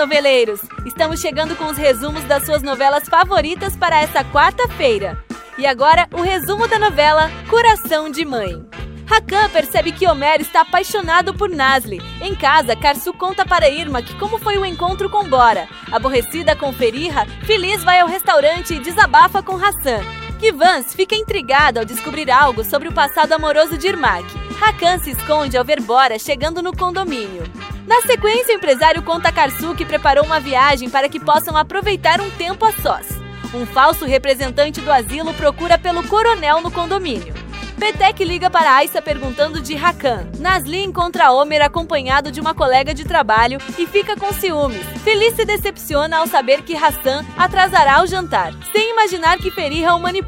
noveleiros! Estamos chegando com os resumos das suas novelas favoritas para essa quarta-feira. E agora, o resumo da novela Coração de Mãe. Hakan percebe que Homer está apaixonado por Nasli. Em casa, Karsu conta para Irma como foi o encontro com Bora. Aborrecida com Feriha, Feliz vai ao restaurante e desabafa com Hassan. Givans fica intrigado ao descobrir algo sobre o passado amoroso de Irmak. Hakan se esconde ao ver Bora chegando no condomínio. Na sequência, o empresário conta a Karsu que preparou uma viagem para que possam aproveitar um tempo a sós. Um falso representante do asilo procura pelo coronel no condomínio. Petek liga para Aissa perguntando de Hakan. Nasli encontra Homer acompanhado de uma colega de trabalho e fica com ciúmes. Feliz se decepciona ao saber que Hassan atrasará o jantar, sem imaginar que Feriha o manipula.